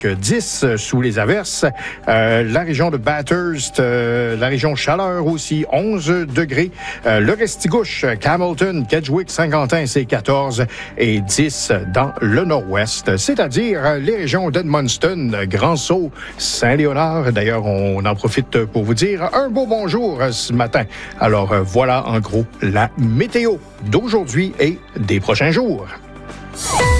10 sous les averses. La région de Bathurst, la région Chaleur aussi, 11 degrés. Le Restigouche, Camelton, Kedgwick, Saint-Quentin, c'est 14 et 10 dans le nord-ouest, c'est-à-dire les régions d'Edmundston, Grand-Sault, Saint-Léonard. D'ailleurs, on en profite pour vous dire un beau bonjour ce matin. Alors, voilà en gros la météo d'aujourd'hui et des prochains jours.